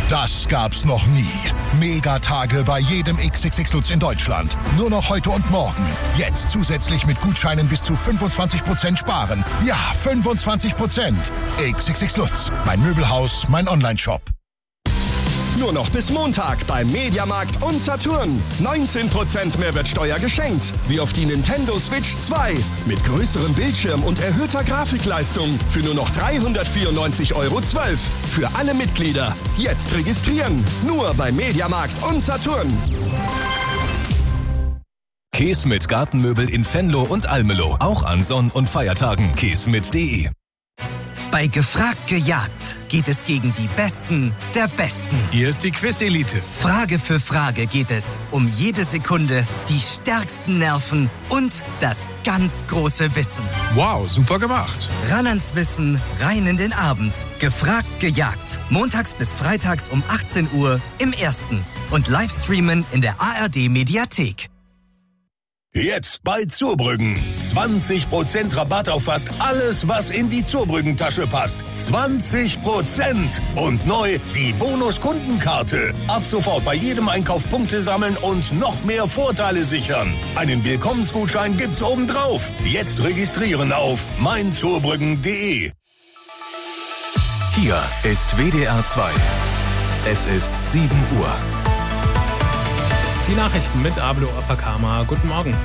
Das gab's noch nie. Megatage bei jedem XXX Lutz in Deutschland. Nur noch heute und morgen. Jetzt zusätzlich mit Gutscheinen bis zu 25% sparen. Ja, 25%. XXX Lutz. Mein Möbelhaus, mein Onlineshop. Nur noch bis Montag beim Mediamarkt und Saturn. 19% Mehrwertsteuer geschenkt. Wie auf die Nintendo Switch 2. Mit größerem Bildschirm und erhöhter Grafikleistung. Für nur noch 394,12 € Für alle Mitglieder. Jetzt registrieren. Nur beim Mediamarkt und Saturn. Keesmit Gartenmöbel in Venlo und Almelo. Auch an Sonn- und Feiertagen. Keesmit.de. Bei Gefragt gejagt geht es gegen die Besten der Besten. Hier ist die Quiz-Elite. Frage für Frage geht es um jede Sekunde, die stärksten Nerven und das ganz große Wissen. Wow, super gemacht. Ran ans Wissen, rein in den Abend. Gefragt gejagt. Montags bis freitags um 18 Uhr im Ersten. Und Livestreamen in der ARD-Mediathek. Jetzt bei Zurbrüggen. 20% Rabatt auf fast alles, was in die Zurbrüggen-Tasche passt. 20%! Und neu die Bonus-Kundenkarte. Ab sofort bei jedem Einkauf Punkte sammeln und noch mehr Vorteile sichern. Einen Willkommensgutschein gibt's obendrauf. Jetzt registrieren auf meinzurbrüggen.de. Hier ist WDR 2. Es ist 7 Uhr. Die Nachrichten mit Ablo Afakama. Guten Morgen.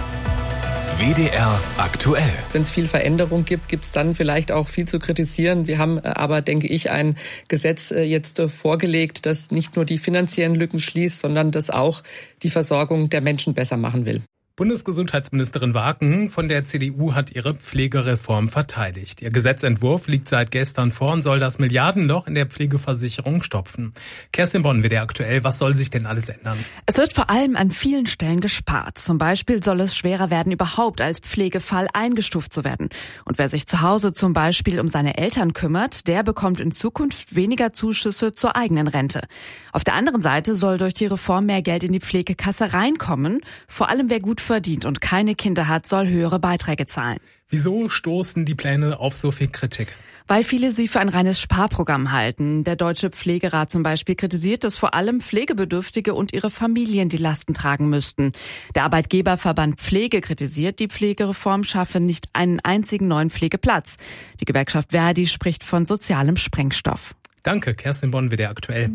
WDR aktuell. Wenn es viel Veränderung gibt, gibt es dann vielleicht auch viel zu kritisieren. Wir haben aber, denke ich, ein Gesetz jetzt vorgelegt, das nicht nur die finanziellen Lücken schließt, sondern das auch die Versorgung der Menschen besser machen will. Bundesgesundheitsministerin Waken von der CDU hat ihre Pflegereform verteidigt. Ihr Gesetzentwurf liegt seit gestern vor und soll das Milliardenloch in der Pflegeversicherung stopfen. Kerstin Bonn, WDR aktuell, was soll sich denn alles ändern? Es wird vor allem an vielen Stellen gespart. Zum Beispiel soll es schwerer werden, überhaupt als Pflegefall eingestuft zu werden. Und wer sich zu Hause zum Beispiel um seine Eltern kümmert, der bekommt in Zukunft weniger Zuschüsse zur eigenen Rente. Auf der anderen Seite soll durch die Reform mehr Geld in die Pflegekasse reinkommen. Vor allem wer gut verdient und keine Kinder hat, soll höhere Beiträge zahlen. Wieso stoßen die Pläne auf so viel Kritik? Weil viele sie für ein reines Sparprogramm halten. Der Deutsche Pflegerat zum Beispiel kritisiert, dass vor allem Pflegebedürftige und ihre Familien die Lasten tragen müssten. Der Arbeitgeberverband Pflege kritisiert, die Pflegereform schaffe nicht einen einzigen neuen Pflegeplatz. Die Gewerkschaft Verdi spricht von sozialem Sprengstoff. Danke, Kerstin Bonn, WDR aktuell.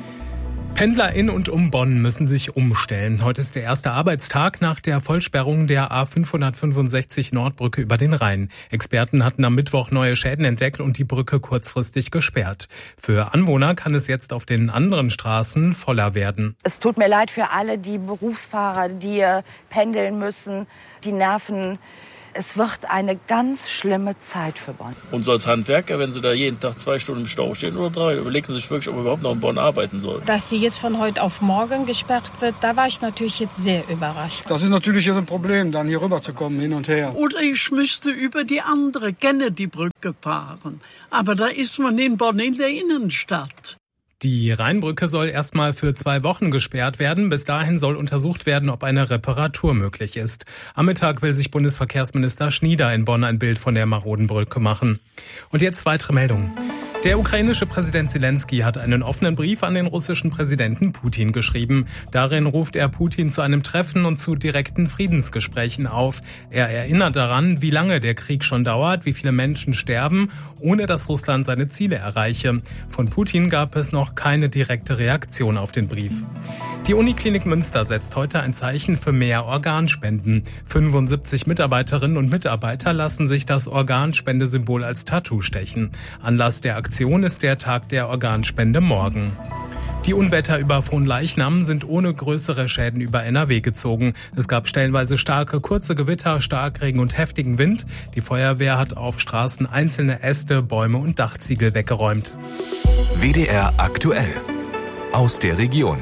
Pendler in und um Bonn müssen sich umstellen. Heute ist der erste Arbeitstag nach der Vollsperrung der A565 Nordbrücke über den Rhein. Experten hatten am Mittwoch neue Schäden entdeckt und die Brücke kurzfristig gesperrt. Für Anwohner kann es jetzt auf den anderen Straßen voller werden. Es tut mir leid für alle die Berufsfahrer, die pendeln müssen, die Nerven. Es wird eine ganz schlimme Zeit für Bonn. Und so als Handwerker, wenn Sie da jeden Tag 2 Stunden im Stau stehen oder 3, überlegen Sie sich wirklich, ob man überhaupt noch in Bonn arbeiten soll. Dass die jetzt von heute auf morgen gesperrt wird, da war ich natürlich jetzt sehr überrascht. Das ist natürlich jetzt ein Problem, dann hier rüber zu kommen, hin und her. Oder ich müsste über die andere Kennedy-Brücke fahren. Aber da ist man in Bonn in der Innenstadt. Die Rheinbrücke soll erstmal für 2 Wochen gesperrt werden. Bis dahin soll untersucht werden, ob eine Reparatur möglich ist. Am Mittag will sich Bundesverkehrsminister Schnieder in Bonn ein Bild von der maroden Brücke machen. Und jetzt weitere Meldungen. Der ukrainische Präsident Zelensky hat einen offenen Brief an den russischen Präsidenten Putin geschrieben. Darin ruft er Putin zu einem Treffen und zu direkten Friedensgesprächen auf. Er erinnert daran, wie lange der Krieg schon dauert, wie viele Menschen sterben, ohne dass Russland seine Ziele erreiche. Von Putin gab es noch keine direkte Reaktion auf den Brief. Die Uniklinik Münster setzt heute ein Zeichen für mehr Organspenden. 75 Mitarbeiterinnen und Mitarbeiter lassen sich das Organspendesymbol als Tattoo stechen. Anlass der Aktion ist der Tag der Organspende morgen. Die Unwetter über Fronleichnam sind ohne größere Schäden über NRW gezogen. Es gab stellenweise starke, kurze Gewitter, Starkregen und heftigen Wind. Die Feuerwehr hat auf Straßen einzelne Äste, Bäume und Dachziegel weggeräumt. WDR aktuell. Aus der Region.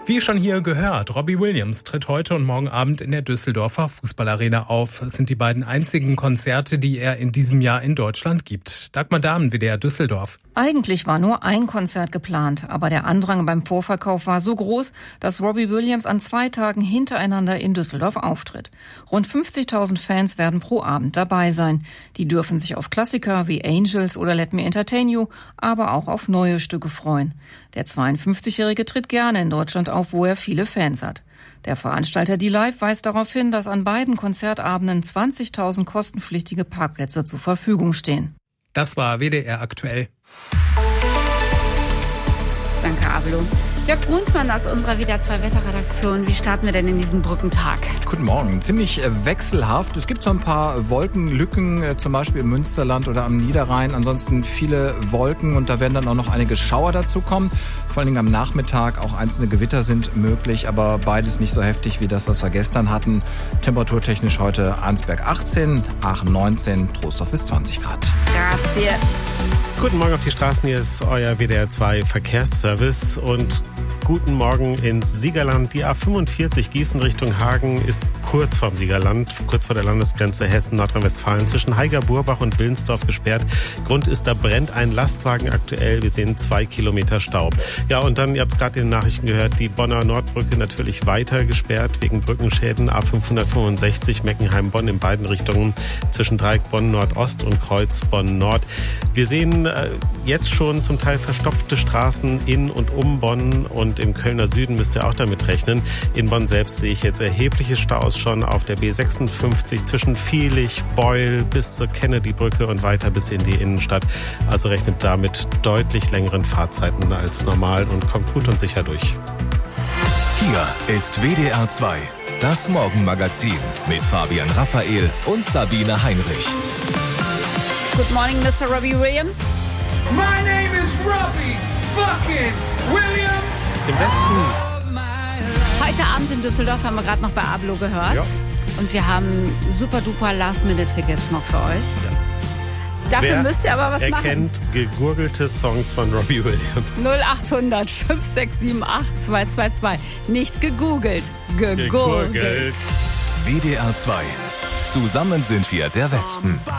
Wie schon hier gehört, Robbie Williams tritt heute und morgen Abend in der Düsseldorfer Fußballarena auf. Es sind die beiden einzigen Konzerte, die er in diesem Jahr in Deutschland gibt. Dagmar Dahmen, WDR Düsseldorf. Eigentlich war nur ein Konzert geplant, aber der Andrang beim Vorverkauf war so groß, dass Robbie Williams an 2 Tagen hintereinander in Düsseldorf auftritt. Rund 50.000 Fans werden pro Abend dabei sein. Die dürfen sich auf Klassiker wie Angels oder Let Me Entertain You, aber auch auf neue Stücke freuen. Der 52-Jährige tritt gerne in Deutschland auf, wo er viele Fans hat. Der Veranstalter D-Live weist darauf hin, dass an beiden Konzertabenden 20.000 kostenpflichtige Parkplätze zur Verfügung stehen. Das war WDR aktuell. Danke, Abelo. Jörg Brunsmann aus unserer WDR 2 Wetterredaktion. Wie starten wir denn in diesen Brückentag? Guten Morgen. Ziemlich wechselhaft. Es gibt so ein paar Wolkenlücken, zum Beispiel im Münsterland oder am Niederrhein. Ansonsten viele Wolken und da werden dann auch noch einige Schauer dazu kommen. Vor allen Dingen am Nachmittag auch einzelne Gewitter sind möglich, aber beides nicht so heftig wie das, was wir gestern hatten. Temperaturtechnisch heute Arnsberg 18, Aachen 19, Troisdorf bis 20 Grad. Grazie. Guten Morgen auf die Straßen, hier ist euer WDR 2 Verkehrsservice und guten Morgen ins Siegerland. Die A45 Gießen Richtung Hagen ist kurz vorm Siegerland, kurz vor der Landesgrenze Hessen-Nordrhein-Westfalen zwischen Haiger-Burbach und Willensdorf gesperrt. Grund ist, da brennt ein Lastwagen aktuell. Wir sehen 2 Kilometer Stau. Ja, und dann, ihr habt es gerade in den Nachrichten gehört, die Bonner Nordbrücke natürlich weiter gesperrt wegen Brückenschäden. A565 Meckenheim-Bonn in beiden Richtungen zwischen Dreieck Bonn-Nordost und Kreuz Bonn-Nord. Wir sehen jetzt schon zum Teil verstopfte Straßen in und um Bonn und im Kölner Süden müsst ihr auch damit rechnen. In Bonn selbst sehe ich jetzt erhebliche Staus schon auf der B56 zwischen Vielich, Beul bis zur Kennedy-Brücke und weiter bis in die Innenstadt. Also rechnet damit deutlich längeren Fahrzeiten als normal und kommt gut und sicher durch. Hier ist WDR 2, das Morgenmagazin mit Fabian Raphael und Sabine Heinrich. Good morning, Mr. Robbie Williams. My name is Robbie fucking Williams. Im Westen. Heute Abend in Düsseldorf haben wir gerade noch bei Abelo gehört. Ja. Und wir haben super duper Last-Minute-Tickets noch für euch. Ja. Dafür müsst ihr aber was machen. Wer kennt gegurgelte Songs von Robbie Williams? 0800 5678 222. Nicht gegoogelt, gegurgelt. WDR 2. Zusammen sind wir der Westen.